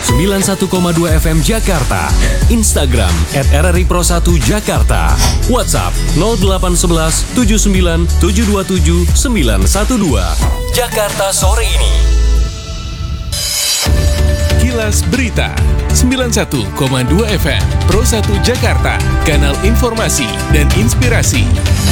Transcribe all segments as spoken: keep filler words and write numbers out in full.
sembilan puluh satu koma dua F M Jakarta. Instagram at R R I Pro satu Jakarta. WhatsApp nol delapan satu satu tujuh sembilan tujuh dua tujuh sembilan satu dua. Jakarta sore ini. Kilas Berita sembilan puluh satu koma dua F M Pro satu Jakarta, kanal informasi dan inspirasi.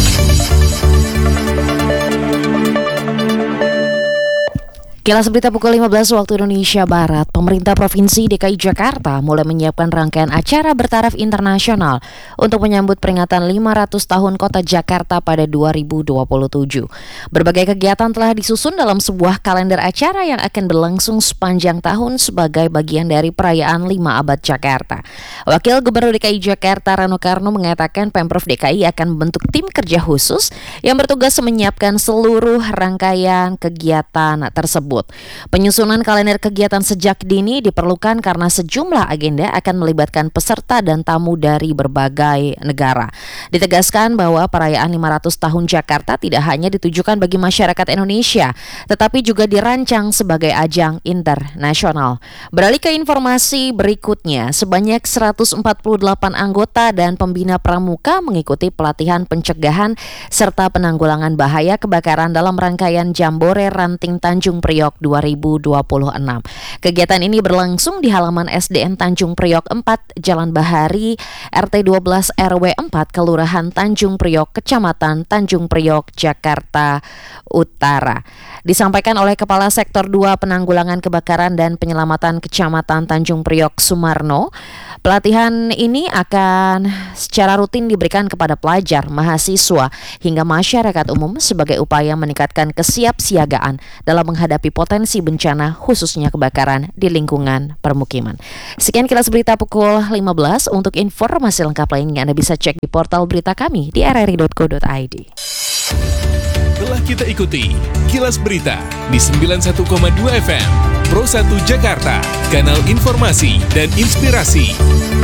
Kilas Berita pukul lima belas waktu Indonesia Barat. Pemerintah Provinsi D K I Jakarta mulai menyiapkan rangkaian acara bertaraf internasional untuk menyambut peringatan lima ratus tahun Kota Jakarta pada dua ribu dua puluh tujuh. Berbagai kegiatan telah disusun dalam sebuah kalender acara yang akan berlangsung sepanjang tahun sebagai bagian dari perayaan lima abad Jakarta. Wakil Gubernur D K I Jakarta Rano Karno mengatakan Pemprov D K I akan membentuk tim kerja khusus yang bertugas menyiapkan seluruh rangkaian kegiatan tersebut. Penyusunan kalender kegiatan sejak dini diperlukan karena sejumlah agenda akan melibatkan peserta dan tamu dari berbagai negara. Ditegaskan bahwa perayaan lima ratus tahun Jakarta tidak hanya ditujukan bagi masyarakat Indonesia, tetapi juga dirancang sebagai ajang internasional. Beralih ke informasi berikutnya, sebanyak seratus empat puluh delapan anggota dan pembina pramuka mengikuti pelatihan pencegahan serta penanggulangan bahaya kebakaran dalam rangkaian Jambore Ranting Tanjung Priok dua ribu dua puluh enam. Kegiatan ini berlangsung di halaman S D N Tanjung Priok empat, Jalan Bahari, R T dua belas R W empat, Kelurahan Tanjung Priok, Kecamatan Tanjung Priok, Jakarta Utara. Disampaikan oleh Kepala Sektor dua Penanggulangan Kebakaran dan Penyelamatan Kecamatan Tanjung Priok Sumarno, pelatihan ini akan secara rutin diberikan kepada pelajar, mahasiswa, hingga masyarakat umum sebagai upaya meningkatkan kesiapsiagaan dalam menghadapi potensi bencana khususnya kebakaran di lingkungan permukiman. Sekian Kilas Berita pukul lima belas. Untuk informasi lengkap lainnya Anda bisa cek di portal berita kami di r r i dot co dot i d. Telah kita ikuti Kilas Berita di sembilan puluh satu koma dua F M Pro satu Jakarta, kanal informasi dan inspirasi.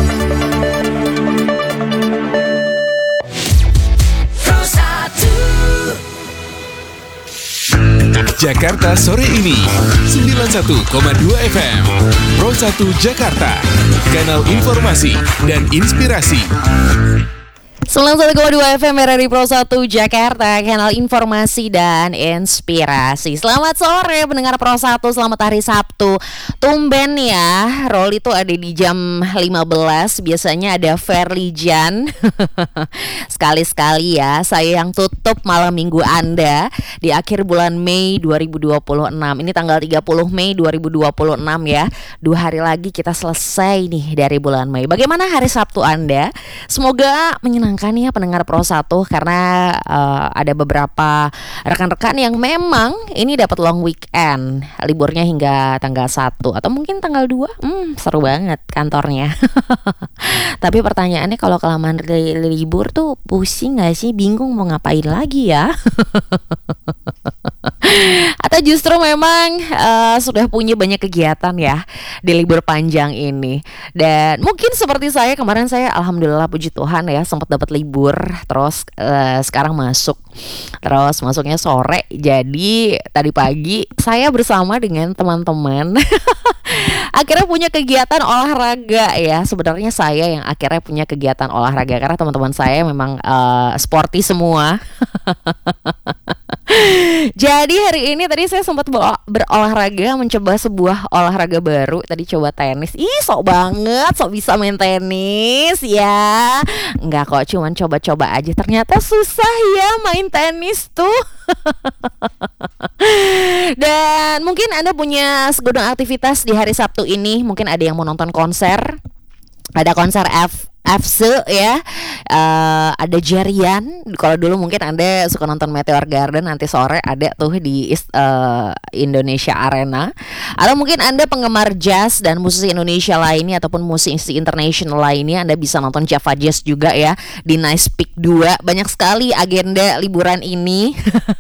Jakarta sore ini sembilan puluh satu koma dua F M Pro satu Jakarta, kanal informasi dan inspirasi. sembilan puluh satu koma dua F M R R I Pro satu Jakarta, kanal informasi dan inspirasi. Selamat sore pendengar Pro satu, selamat hari Sabtu. Tumben ya, Roll itu ada di jam lima belas, biasanya ada Verlijan. Sekali-sekali ya, saya yang tutup malam minggu Anda di akhir bulan Mei dua ribu dua puluh enam. Ini tanggal tiga puluh Mei dua ribu dua puluh enam ya. Dua hari lagi kita selesai nih dari bulan Mei. Bagaimana hari Sabtu Anda? Semoga menyenangkan ya pendengar Pro satu, karena uh, ada beberapa rekan-rekan yang memang ini dapat long weekend, liburnya hingga tanggal satu atau mungkin tanggal dua. Hmm, seru banget kantornya. Tapi pertanyaannya, kalau kelamaan li- libur tuh pusing gak sih? Bingung mau ngapain lagi ya? Atau justru memang uh, sudah punya banyak kegiatan ya di libur panjang ini. Dan mungkin seperti saya, kemarin saya alhamdulillah puji Tuhan ya sempat dapat libur. Terus uh, sekarang masuk Terus masuknya sore. Jadi tadi pagi saya bersama dengan teman-teman akhirnya punya kegiatan olahraga ya. Sebenarnya saya yang akhirnya punya kegiatan olahraga karena teman-teman saya memang uh, sporty semua. Jadi hari ini tadi saya sempat berolahraga, mencoba sebuah olahraga baru. Tadi coba tenis. Ih, sok banget, sok bisa main tenis ya. Enggak kok, cuman coba-coba aja. Ternyata susah ya main tenis tuh. Dan mungkin Anda punya segudang aktivitas di hari Sabtu ini. Mungkin ada yang mau nonton konser. Ada konser F F C ya, uh, ada Jerian. Kalau dulu mungkin Anda suka nonton Meteor Garden, nanti sore ada tuh di uh, Indonesia Arena. Atau mungkin Anda penggemar jazz dan musisi Indonesia lainnya ataupun musisi internasional lainnya, Anda bisa nonton Java Jazz juga ya di Nice Peak dua. Banyak sekali agenda liburan ini.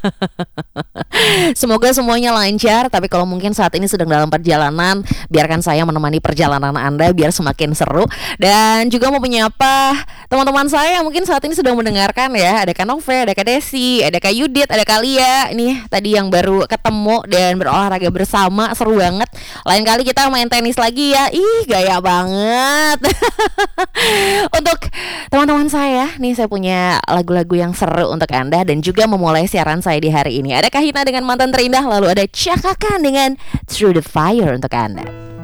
Semoga semuanya lancar. Tapi kalau mungkin saat ini sedang dalam perjalanan, biarkan saya menemani perjalanan Anda biar semakin seru. Dan juga mau punya menyapa teman-teman saya yang mungkin saat ini sedang mendengarkan ya. Ada Kak Nove, ada Kak Desi, ada Kak Yudit, ada Kak Lia. Nih tadi yang baru ketemu dan berolahraga bersama, seru banget. Lain kali kita main tenis lagi ya. Ih, gaya banget. Untuk teman-teman saya, nih saya punya lagu-lagu yang seru untuk Anda dan juga memulai siaran saya di hari ini. Ada Kahina dengan Mantan Terindah, lalu ada Cakakan dengan Through the Fire untuk Anda.